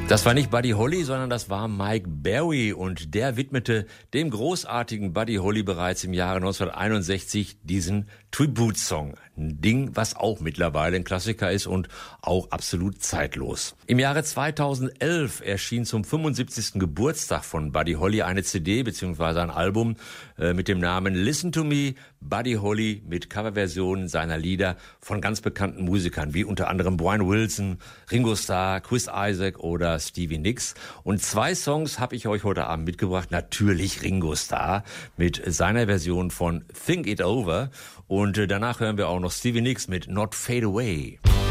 Das war nicht Buddy Holly, sondern das war Mike Berry und der widmete dem großartigen Buddy Holly bereits im Jahre 1961 diesen Tribute-Song. Ein Ding, was auch mittlerweile ein Klassiker ist und auch absolut zeitlos. Im Jahre 2011 erschien zum 75. Geburtstag von Buddy Holly eine CD bzw. ein Album mit dem Namen Listen to Me, Buddy Holly mit Coverversionen seiner Lieder von ganz bekannten Musikern, wie unter anderem Brian Wilson, Ringo Starr, Chris Isaak oder Stevie Nicks. Und 2 Songs habe ich euch heute Abend mitgebracht. Natürlich Ringo Starr mit seiner Version von Think It Over. Und danach hören wir auch noch Stevie Nicks mit Not Fade Away.